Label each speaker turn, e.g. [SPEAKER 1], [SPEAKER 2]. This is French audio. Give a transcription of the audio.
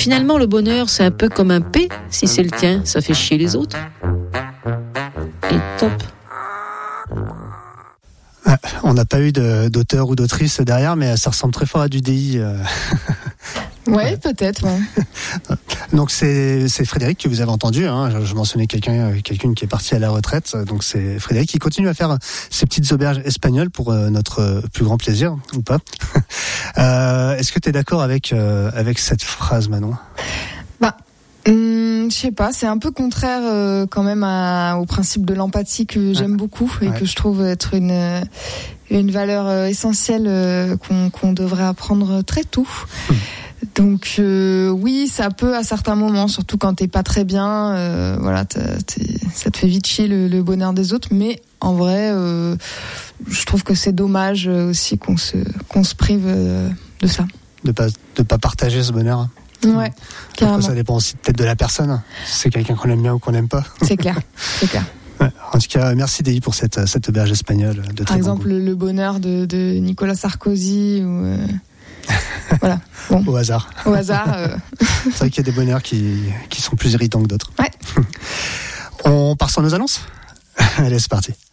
[SPEAKER 1] Finalement, le bonheur, c'est un peu comme un P. Si c'est le tien, ça fait chier les autres. Et top.
[SPEAKER 2] On n'a pas eu d'auteur ou d'autrice derrière, mais ça ressemble très fort à du DI.
[SPEAKER 3] Ouais, peut-être. Ouais.
[SPEAKER 2] Donc c'est Frédéric que vous avez entendu. Hein. Je mentionnais quelqu'une qui est partie à la retraite. Donc c'est Frédéric qui continue à faire ses petites auberges espagnoles pour notre plus grand plaisir, ou pas. Est-ce que tu es d'accord avec cette phrase, Manon ?
[SPEAKER 3] Je sais pas, c'est un peu contraire quand même au principe de l'empathie que j'aime beaucoup et que je trouve être une valeur essentielle qu'on devrait apprendre très tôt. Donc oui, ça peut à certains moments, surtout quand t'es pas très bien, voilà, ça te fait vite chier le bonheur des autres. Mais en vrai, je trouve que c'est dommage aussi qu'on se prive de ça. De
[SPEAKER 2] pas partager ce bonheur.
[SPEAKER 3] Ouais, carrément.
[SPEAKER 2] Après, ça dépend aussi peut-être de la personne. Si c'est quelqu'un qu'on aime bien ou qu'on n'aime pas.
[SPEAKER 3] C'est clair.
[SPEAKER 2] Ouais, en tout cas, merci Déi pour cette auberge espagnole de
[SPEAKER 3] Par exemple, le bonheur de Nicolas Sarkozy ou voilà. Bon.
[SPEAKER 2] Au hasard. C'est vrai qu'il y a des bonheurs qui sont plus irritants que d'autres.
[SPEAKER 3] Ouais.
[SPEAKER 2] On part sur nos annonces ? Allez, c'est parti.